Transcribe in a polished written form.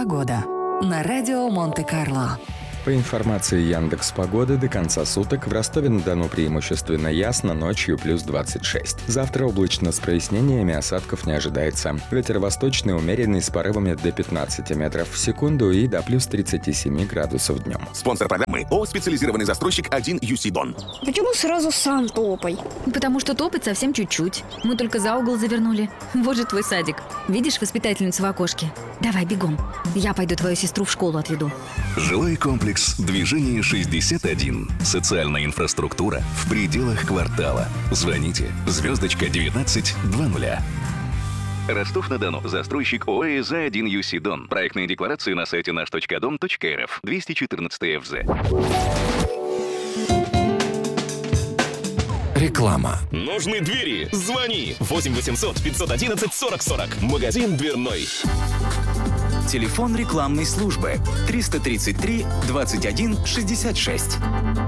Погода на радио Монте-Карло. По информации Яндекс.Погоды, до конца суток в Ростове-на-Дону преимущественно ясно, ночью плюс 26. Завтра облачно с прояснениями, осадков не ожидается. Ветер восточный умеренный с порывами до 15 метров в секунду и до плюс 37 градусов днем. Спонсор программы ООО «Специализированный застройщик 1 UC Дон». Почему сразу сам топай? Потому что топать совсем чуть-чуть. Мы только за угол завернули. Вот же твой садик. Видишь воспитательницу в окошке? Давай бегом. Я пойду твою сестру в школу отведу. Жилой комплекс «Движение 61». Социальная инфраструктура в пределах квартала. Звоните *1920. Ростов-на-Дону. Застройщик ООО «За1 UC Дон». Проектные декларации на сайте наш.дом.рф. 214 ФЗ. Реклама. Нужны двери? Звони. 8 800 511 40 40. Магазин дверной. Телефон рекламной службы 333 21 66.